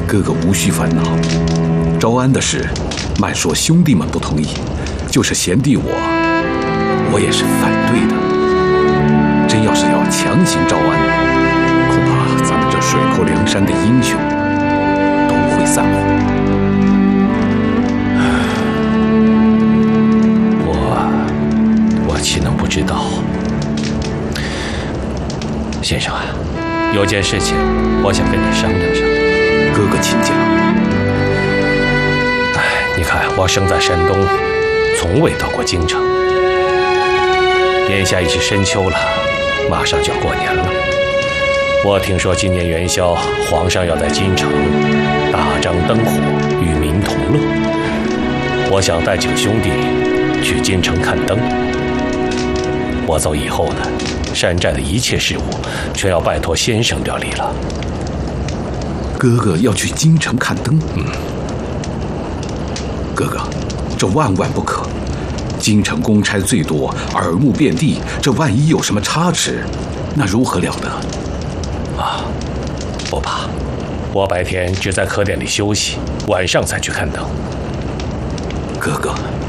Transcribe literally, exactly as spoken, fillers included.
哥哥无需烦恼。招安的事，慢说兄弟们不同意，就是贤弟我，我也是反对的。真要是要强行招安，恐怕咱们这水泊梁山的英雄都会散伙。 我我岂能不知道？先生啊，有件事情我想跟你商量商量。 哥哥请讲。 哎，你看我生在山东，从未到过京城。眼下已是深秋了，马上就要过年了。我听说今年元宵，皇上要在京城大张灯火，与民同乐。我想带几个兄弟去京城看灯。我走以后呢，山寨的一切事务全要拜托先生料理了。 哥哥要去京城看灯？ 嗯， 哥哥，这万万不可。京城公差最多，耳目遍地，这万一有什么差池，那如何了得？ 啊，不怕，我白天只在客店里休息，晚上才去看灯。 哥哥，